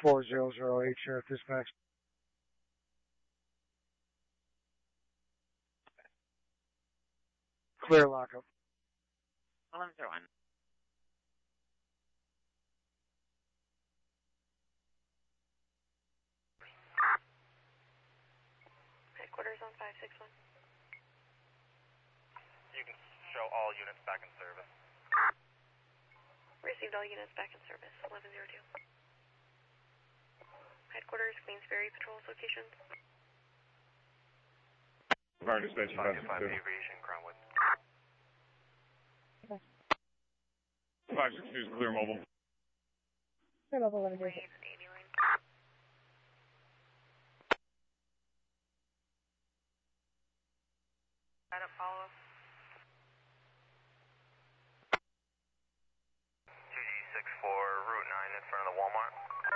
4008, Sheriff Dispatch. Clear lockup. 1101. Headquarters on 561. You can show all units back in service. Received all units back in service, 1102. Headquarters, Queensberry Patrol's location. Fire dispatch, 525 Aviation, Crownwood. 562 is clear mobile. Clear mobile 1102. Amy Lane. Got up, follow up. 2G64, Route 9 in front of the Walmart.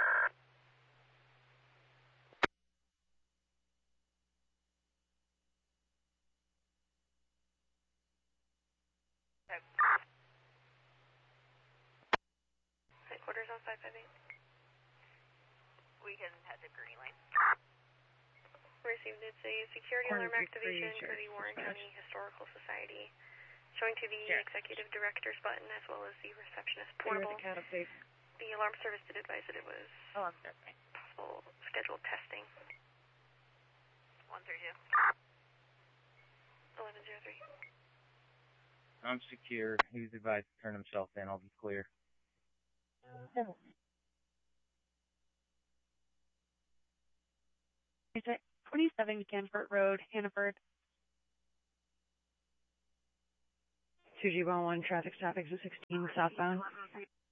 Headquarters on 558. We can head to Green Lane. Received, it's a security alarm activation for the Warren County Historical Society, showing to the executive director's button as well as the receptionist portable. The alarm service did advise that it was possible scheduled testing. 132. 1103. I'm secure. He was advised to turn himself in. I'll be clear. Is it 27 Canford Road, Hannaford? 2G11, traffic stop, exit 16, southbound.